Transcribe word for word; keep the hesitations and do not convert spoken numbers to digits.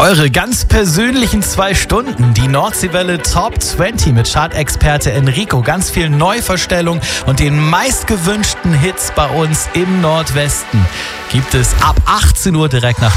Eure ganz persönlichen zwei Stunden, die Nordseewelle Top zwanzig mit Chartexperte Enrico, ganz viel Neuverstellung und den meistgewünschten Hits bei uns im Nordwesten, gibt es ab achtzehn Uhr direkt nach